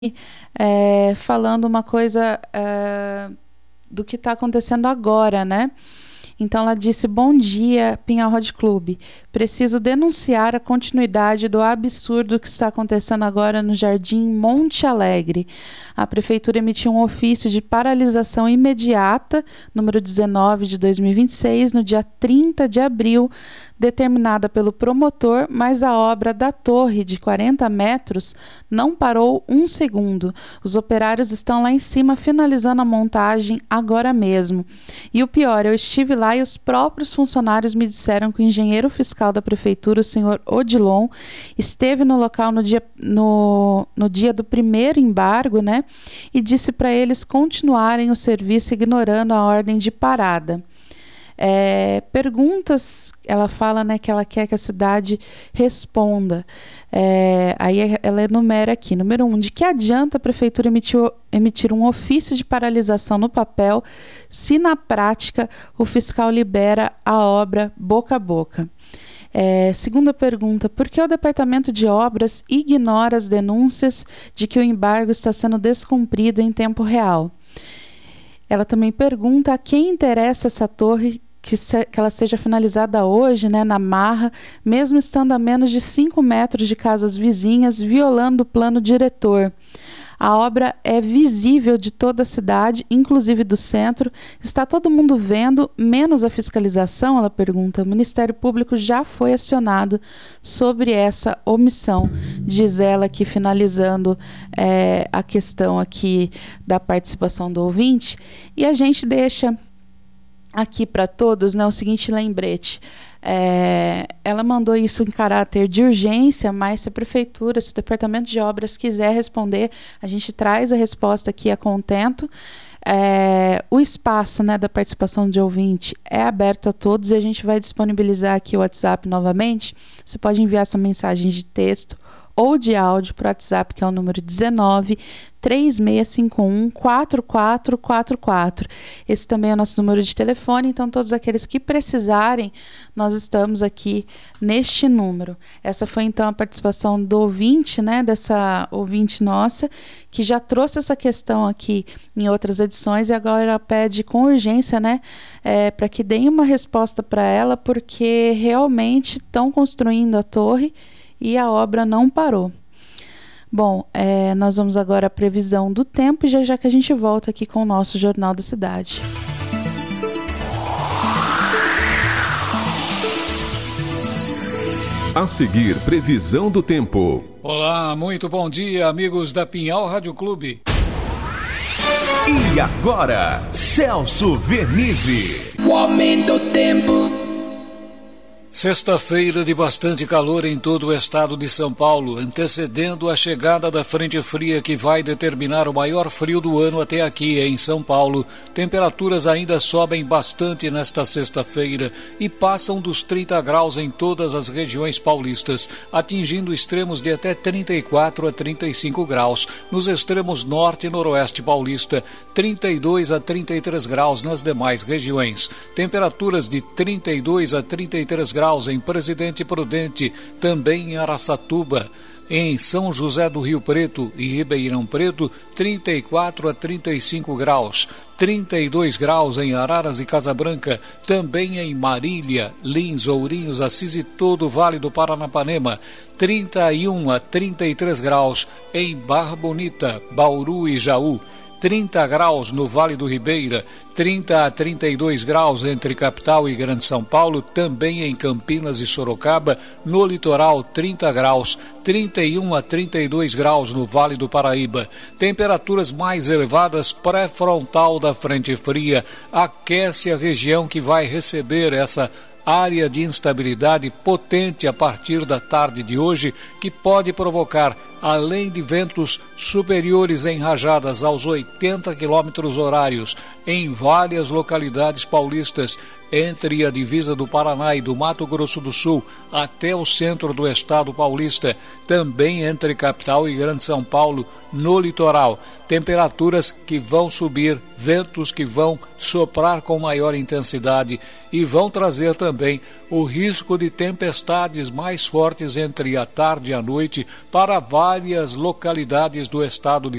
falando uma coisa do que está acontecendo agora, né? Então ela disse: bom dia, Pinhal Road Club. Preciso denunciar a continuidade do absurdo que está acontecendo agora no Jardim Monte Alegre. A Prefeitura emitiu um ofício de paralisação imediata, número 19 de 2026, no dia 30 de abril, determinada pelo promotor, mas a obra da torre de 40 metros não parou um segundo. Os operários estão lá em cima finalizando a montagem agora mesmo. E o pior, eu estive lá e os próprios funcionários me disseram que o engenheiro fiscal da prefeitura, o senhor Odilon, esteve no local no dia do primeiro embargo, né? E disse para eles continuarem o serviço ignorando a ordem de parada. Perguntas, ela fala, né, que ela quer que a cidade responda. Aí ela enumera aqui: número 1, de que adianta a prefeitura emitir um ofício de paralisação no papel se na prática o fiscal libera a obra boca a boca? Segunda pergunta: por que o Departamento de Obras ignora as denúncias de que o embargo está sendo descumprido em tempo real? Ela também pergunta a quem interessa essa torre que ela seja finalizada hoje, né, na marra, mesmo estando a menos de 5 metros de casas vizinhas, violando o plano diretor. A obra é visível de toda a cidade, inclusive do centro. Está todo mundo vendo, menos a fiscalização? Ela pergunta. O Ministério Público já foi acionado sobre essa omissão, diz ela aqui, finalizando a questão aqui da participação do ouvinte. E a gente deixa aqui para todos, né, o seguinte lembrete. Ela mandou isso em caráter de urgência, mas se a prefeitura, se o departamento de obras quiser responder, a gente traz a resposta aqui a contento. O espaço, né, da participação de ouvinte é aberto a todos e a gente vai disponibilizar aqui o WhatsApp novamente. Você pode enviar sua mensagem de texto ou de áudio para o WhatsApp, que é o número 19 3651 4444. Esse também é o nosso número de telefone, então todos aqueles que precisarem, nós estamos aqui neste número. Essa foi então a participação do ouvinte, né, dessa ouvinte nossa, que já trouxe essa questão aqui em outras edições e agora ela pede com urgência, né, para que deem uma resposta para ela, porque realmente estão construindo a torre e a obra não parou. Bom, nós vamos agora à previsão do tempo e já que a gente volta aqui com o nosso Jornal da Cidade. A seguir, previsão do tempo. Olá, muito bom dia, amigos da Pinhal Rádio Clube. E agora, Celso Vernizzi. O aumento do tempo. Sexta-feira de bastante calor em todo o estado de São Paulo, antecedendo a chegada da frente fria que vai determinar o maior frio do ano até aqui em São Paulo. Temperaturas ainda sobem bastante nesta sexta-feira e passam dos 30 graus em todas as regiões paulistas, atingindo extremos de até 34 a 35 graus. Nos extremos norte e noroeste paulista, 32 a 33 graus nas demais regiões. Temperaturas de 32 a 33 graus em Presidente Prudente, também em Araçatuba. Em São José do Rio Preto e Ribeirão Preto, 34 a 35 graus. 32 graus em Araras e Casabranca, também em Marília, Lins, Ourinhos, Assis e todo o Vale do Paranapanema. 31 a 33 graus em Barra Bonita, Bauru e Jaú. 30 graus no Vale do Ribeira, 30 a 32 graus entre capital e Grande São Paulo, também em Campinas e Sorocaba, no litoral 30 graus, 31 a 32 graus no Vale do Paraíba. Temperaturas mais elevadas pré-frontal da frente fria, aquece a região que vai receber essa área de instabilidade potente a partir da tarde de hoje, que pode provocar, além de ventos superiores em rajadas aos 80 km horários em várias localidades paulistas, entre a divisa do Paraná e do Mato Grosso do Sul até o centro do estado paulista, também entre capital e Grande São Paulo, no litoral. Temperaturas que vão subir, ventos que vão soprar com maior intensidade e vão trazer também o risco de tempestades mais fortes entre a tarde e a noite para várias várias localidades do estado de